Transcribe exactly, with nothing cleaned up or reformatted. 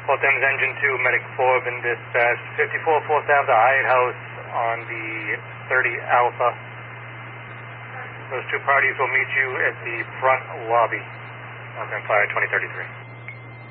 Port Thames Engine two, Medic four, been dispatched. fifty-four fourth Avenue, Hyatt House on the thirty Alpha. Those two parties will meet you at the front lobby. Northern Fire twenty thirty-three.